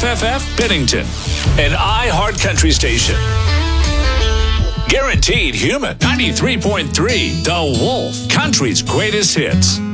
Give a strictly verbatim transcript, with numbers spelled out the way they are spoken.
F F F Bennington, an iHeart Country station. Guaranteed Human, ninety-three point three, The Wolf, country's greatest hits.